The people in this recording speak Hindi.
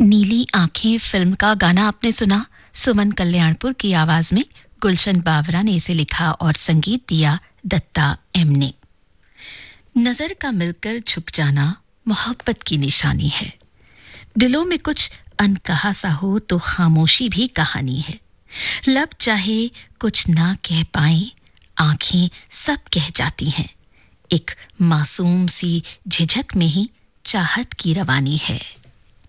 नीली आंखें फिल्म का गाना आपने सुना। सुमन कल्याणपुर की आवाज में गुलशन बावरा ने इसे लिखा और संगीत दिया दत्ता एम ने। नजर का मिलकर झुक जाना मोहब्बत की निशानी है। दिलों में कुछ अनकहा सा हो तो खामोशी भी कहानी है। लब चाहे कुछ ना कह पाए, आंखें सब कह जाती हैं। एक मासूम सी झिझक में ही चाहत की रवानी है।